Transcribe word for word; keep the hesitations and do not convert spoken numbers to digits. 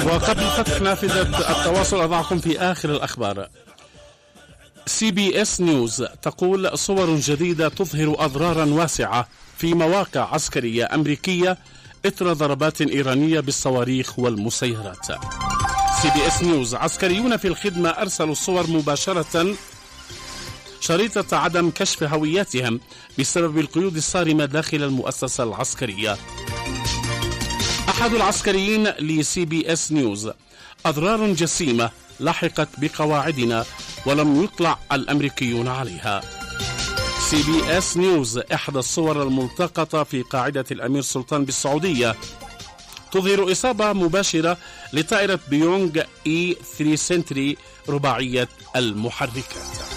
وقبل فتح نافذة التواصل أضعكم في آخر الأخبار. سي بي اس نيوز تقول صور جديدة تظهر أضرارا واسعة في مواقع عسكرية أمريكية إثر ضربات إيرانية بالصواريخ والمسيرات. سي بي اس نيوز: عسكريون في الخدمة أرسلوا الصور مباشرة شريطة عدم كشف هوياتهم بسبب القيود الصارمة داخل المؤسسة العسكرية. أحد العسكريين لسي بي اس نيوز: أضرار جسيمة لحقت بقواعدنا ولم يطلع الأمريكيون عليها. سي بي اس نيوز: إحدى الصور الملتقطة في قاعدة الأمير سلطان بالسعودية تظهر إصابة مباشرة لطائرة بيونغ إي ثلاثة سنتري رباعية المحركات.